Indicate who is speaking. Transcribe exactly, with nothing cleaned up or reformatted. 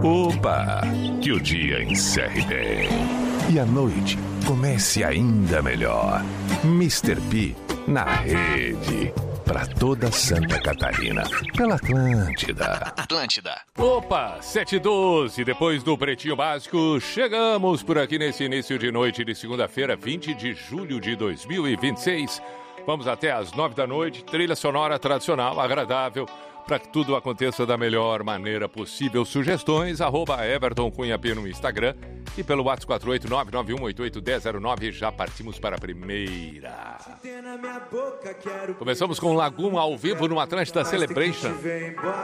Speaker 1: Opa, que o dia encerre bem e a noite comece ainda melhor. mister P na rede, pra toda Santa Catarina, pela Atlântida.
Speaker 2: Atlântida.
Speaker 3: Opa, sete e doze, depois do Pretinho Básico, chegamos por aqui nesse início de noite de segunda-feira, vinte de julho de dois mil e vinte e seis. Vamos até às nove da noite, trilha sonora tradicional, agradável, para que tudo aconteça da melhor maneira possível. Sugestões, arroba Everton Cunha P no Instagram e pelo WhatsApp quatro oito nove nove um oito oito um zero zero nove. Já partimos para a primeira. Começamos com Lagum ao vivo no Atlântida Celebration.